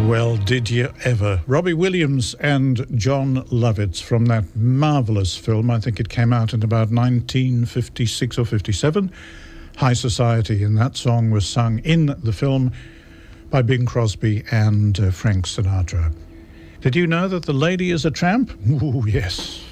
Well, did you ever? Robbie Williams and Jon Lovitz from that marvellous film. I think it came out in about 1956 or 57. High Society, and that song was sung in the film by Bing Crosby and Frank Sinatra. Did you know that the lady is a tramp? Ooh, yes.